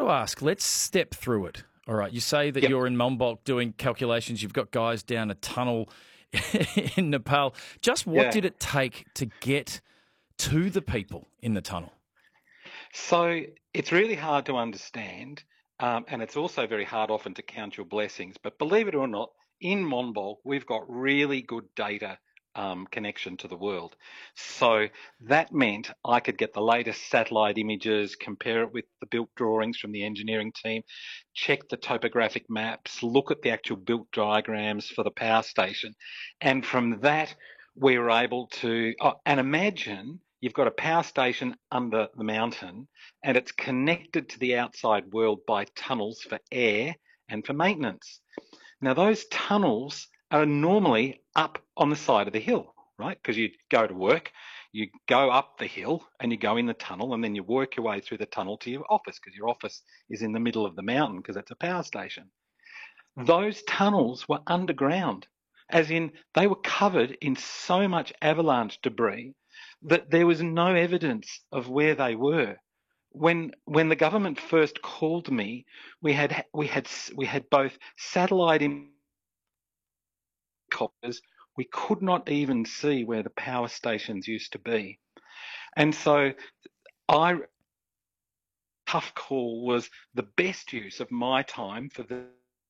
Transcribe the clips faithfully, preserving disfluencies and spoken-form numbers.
to ask, let's step through it. All right, you say that Yep. you're in Monbulk doing calculations. You've got guys down a tunnel in Nepal. Just what Yeah. did it take to get to the people in the tunnel? So it's really hard to understand, um, and it's also very hard often to count your blessings. But believe it or not, in Monbulk, we've got really good data um, connection to the world. So that meant I could get the latest satellite images, compare it with the built drawings from the engineering team, check the topographic maps, look at the actual built diagrams for the power station. And from that, we were able to, oh, and imagine you've got a power station under the mountain and it's connected to the outside world by tunnels for air and for maintenance. Now, those tunnels are normally up on the side of the hill, right? Because you go to work, you go up the hill and you go in the tunnel and then you work your way through the tunnel to your office because your office is in the middle of the mountain because it's a power station. Those tunnels were underground, as in they were covered in so much avalanche debris that there was no evidence of where they were. When when the government first called me, we had we had we had both satellite helicopters. We could not even see where the power stations used to be, and so I tough call was the best use of my time for the.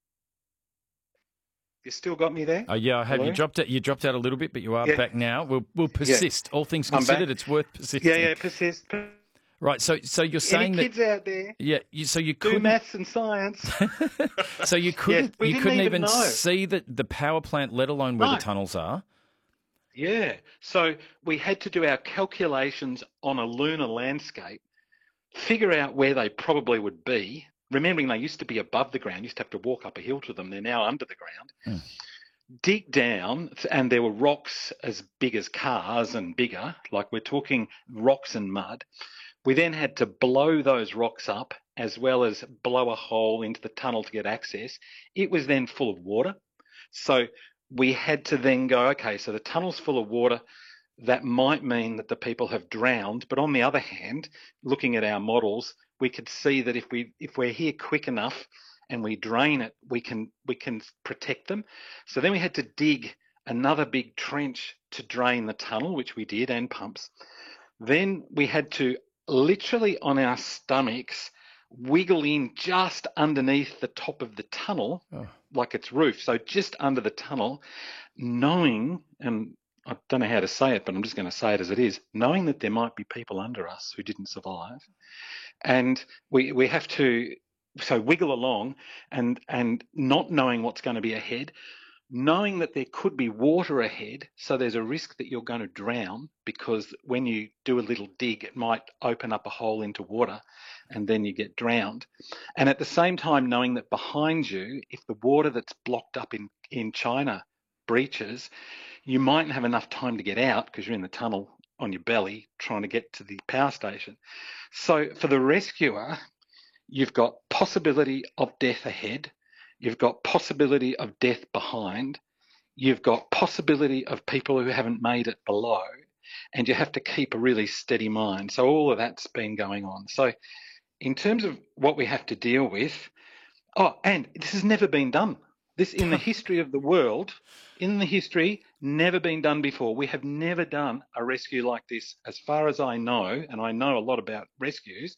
You still got me there? Oh, yeah, I have. Hello? You dropped out. You dropped out a little bit, but you are Yeah. back now. We'll we'll Yeah. persist. All things I'm considered, back. it's worth persisting. Yeah, yeah, persist. Right. So so you're Any saying that kids out there, yeah. You, so you do couldn't. maths and science. So you couldn't. we you didn't couldn't even even know. see the the power plant, let alone where No. the tunnels are. Yeah. So we had to do our calculations on a lunar landscape, figure out where they probably would be. Remembering they used to be above the ground, you used to have to walk up a hill to them. They're now under the ground. Mm. Dig down, and there were rocks as big as cars and bigger, like we're talking rocks and mud. We then had to blow those rocks up as well as blow a hole into the tunnel to get access. It was then full of water. So we had to then go, okay, so the tunnel's full of water. That might mean that the people have drowned. But on the other hand, looking at our models, we could see that if we if we're here quick enough and we drain it, we can we can protect them. So then we had to dig another big trench to drain the tunnel, which we did, and pumps. Then we had to literally on our stomachs wiggle in just underneath the top of the tunnel, Oh. like its roof. So just under the tunnel, knowing, and I don't know how to say it, but I'm just going to say it as it is, knowing that there might be people under us who didn't survive. And we we have to so wiggle along and and not knowing what's going to be ahead, knowing that there could be water ahead, so there's a risk that you're going to drown because when you do a little dig, it might open up a hole into water and then you get drowned. And at the same time, knowing that behind you, if the water that's blocked up in, in China breaches, you mightn't have enough time to get out because you're in the tunnel on your belly trying to get to the power station. So for the rescuer, you've got possibility of death ahead. You've got possibility of death behind. You've got possibility of people who haven't made it below. And you have to keep a really steady mind. So all of that's been going on. So in terms of what we have to deal with, oh, and this has never been done. This in the history of the world, in the history, never been done before. We have never done a rescue like this, as far as I know, and I know a lot about rescues.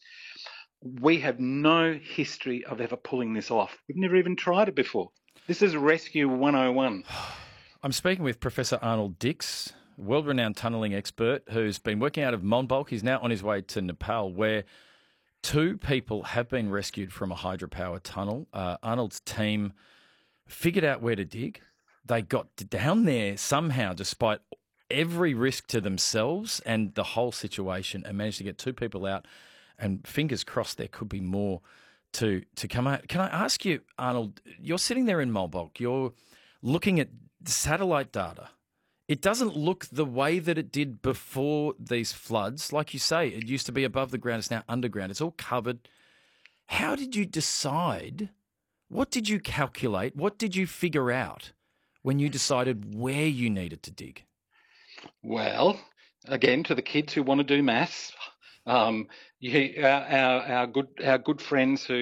We have no history of ever pulling this off. We've never even tried it before. This is Rescue one oh one. I'm speaking with Professor Arnold Dix, world-renowned tunnelling expert who's been working out of Monbulk. He's now on his way to Nepal, where two people have been rescued from a hydropower tunnel. Uh, Arnold's team figured out where to dig. They got down there somehow, despite every risk to themselves and the whole situation, and managed to get two people out. And fingers crossed there could be more to to come out. Can I ask you, Arnold, you're sitting there in Monbulk, you're looking at satellite data. It doesn't look the way that it did before these floods. Like you say, it used to be above the ground, it's now underground. It's all covered. How did you decide? What did you calculate? What did you figure out when you decided where you needed to dig? Well, again, to the kids who want to do maths, um, you, our, our, our good our good friends who